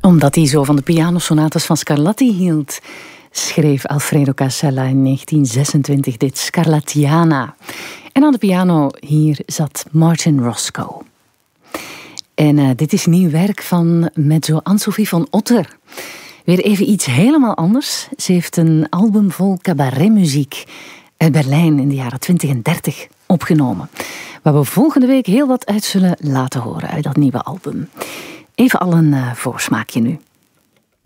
Omdat hij zo van de pianosonates van Scarlatti hield, schreef Alfredo Casella in 1926 dit Scarlattiana. En aan de piano hier zat Martin Roscoe. En dit is nieuw werk van mezzo Anne-Sophie van Otter. Weer even iets helemaal anders. Ze heeft een album vol cabaretmuziek uit Berlijn in de jaren 20 en 30 opgenomen. Waar we volgende week heel wat uit zullen laten horen uit dat nieuwe album. Even al een voorsmaakje nu.